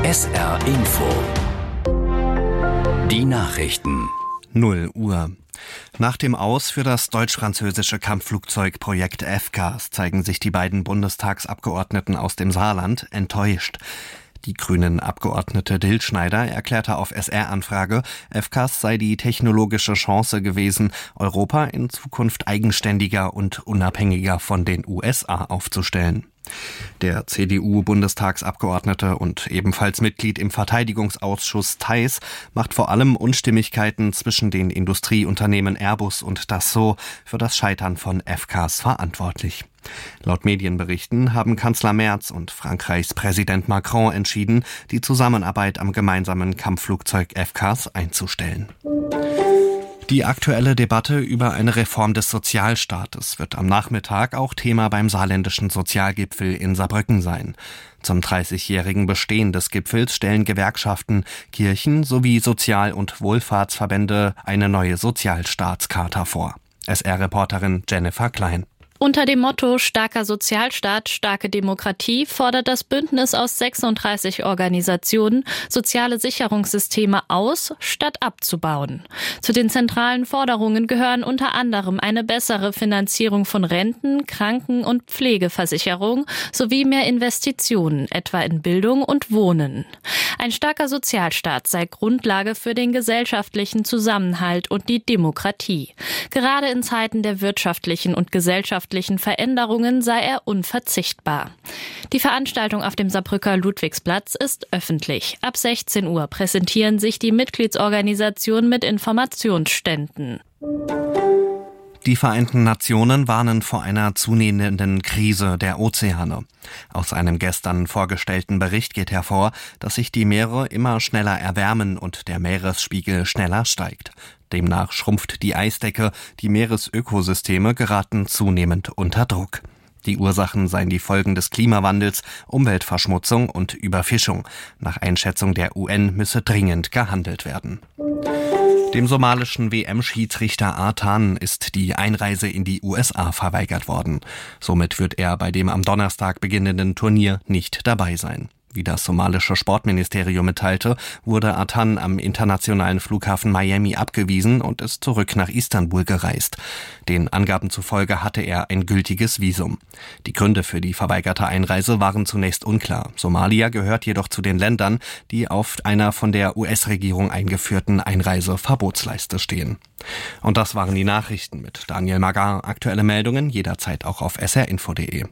SR Info. Die Nachrichten. 0 Uhr. Nach dem Aus für das deutsch-französische Kampfflugzeugprojekt FCAS zeigen sich die beiden Bundestagsabgeordneten aus dem Saarland enttäuscht. Die grünen Abgeordnete Dillschneider erklärte auf SR-Anfrage, FCAS sei die technologische Chance gewesen, Europa in Zukunft eigenständiger und unabhängiger von den USA aufzustellen. Der CDU-Bundestagsabgeordnete und ebenfalls Mitglied im Verteidigungsausschuss Theis macht vor allem Unstimmigkeiten zwischen den Industrieunternehmen Airbus und Dassault für das Scheitern von FCAS verantwortlich. Laut Medienberichten haben Kanzler Merz und Frankreichs Präsident Macron entschieden, die Zusammenarbeit am gemeinsamen Kampfflugzeug FCAS einzustellen. Die aktuelle Debatte über eine Reform des Sozialstaates wird am Nachmittag auch Thema beim saarländischen Sozialgipfel in Saarbrücken sein. Zum 30-jährigen Bestehen des Gipfels stellen Gewerkschaften, Kirchen sowie Sozial- und Wohlfahrtsverbände eine neue Sozialstaatscharta vor. SR-Reporterin Jennifer Klein. Unter dem Motto Starker Sozialstaat, starke Demokratie fordert das Bündnis aus 36 Organisationen soziale Sicherungssysteme aus, statt abzubauen. Zu den zentralen Forderungen gehören unter anderem eine bessere Finanzierung von Renten, Kranken- und Pflegeversicherung sowie mehr Investitionen, etwa in Bildung und Wohnen. Ein starker Sozialstaat sei Grundlage für den gesellschaftlichen Zusammenhalt und die Demokratie. Gerade in Zeiten der wirtschaftlichen und gesellschaftlichen Veränderungen sei er unverzichtbar. Die Veranstaltung auf dem Saarbrücker Ludwigsplatz ist öffentlich. Ab 16 Uhr präsentieren sich die Mitgliedsorganisationen mit Informationsständen. Die Vereinten Nationen warnen vor einer zunehmenden Krise der Ozeane. Aus einem gestern vorgestellten Bericht geht hervor, dass sich die Meere immer schneller erwärmen und der Meeresspiegel schneller steigt. Demnach schrumpft die Eisdecke, die Meeresökosysteme geraten zunehmend unter Druck. Die Ursachen seien die Folgen des Klimawandels, Umweltverschmutzung und Überfischung. Nach Einschätzung der UN müsse dringend gehandelt werden. Dem somalischen WM-Schiedsrichter Artan ist die Einreise in die USA verweigert worden. Somit wird er bei dem am Donnerstag beginnenden Turnier nicht dabei sein. Wie das somalische Sportministerium mitteilte, wurde Artan am internationalen Flughafen Miami abgewiesen und ist zurück nach Istanbul gereist. Den Angaben zufolge hatte er ein gültiges Visum. Die Gründe für die verweigerte Einreise waren zunächst unklar. Somalia gehört jedoch zu den Ländern, die auf einer von der US-Regierung eingeführten Einreiseverbotsliste stehen. Und das waren die Nachrichten mit Daniel Magar. Aktuelle Meldungen jederzeit auch auf srinfo.de.